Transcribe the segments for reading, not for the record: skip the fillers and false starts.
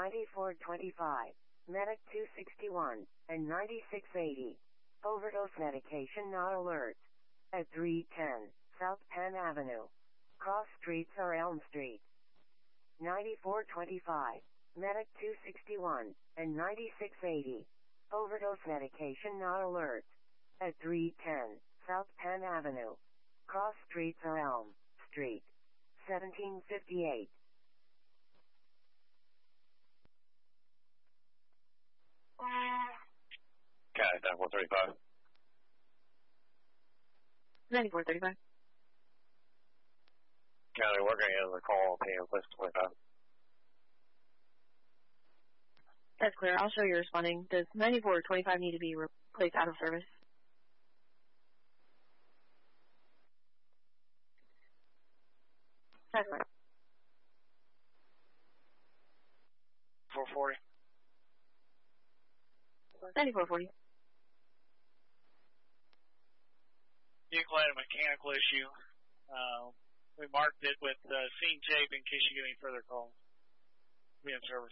9425, Medic 261, and 9680. Overdose medication not alert. At 310, South Penn Avenue. Cross streets are Elm Street. 9425, Medic 261, and 9680. Overdose medication not alert. At 310, South Penn Avenue. Cross streets are Elm Street. 1758. County 9435. 9435. County, we're going to end the call on PM Place 25. That's clear. I'll show you responding. Does 9425 need to be placed out of service? That's clear. 440. 9440. Vehicle had a mechanical issue. We marked it with scene tape in case you get any further calls. Be in service.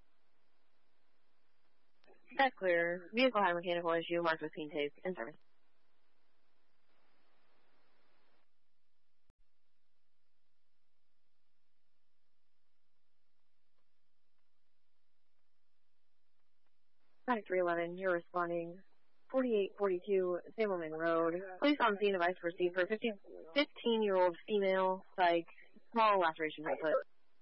That's clear. Vehicle had a mechanical issue. Marked with scene tape. In service. Back 311, you're responding. 4842 Samelman Road. Police on scene advice received for 15-year-old female, psych, small laceration to the foot.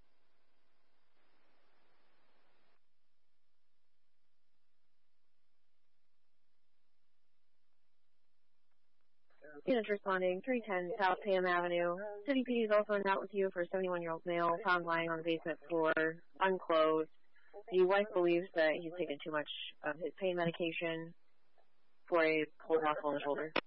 Units responding, 310 South Pam Avenue. City PD is also in route with you for a 71-year-old male found lying on the basement floor, unclothed. The wife believes that he's taken too much of his pain medication for a cold hospital in the shoulder.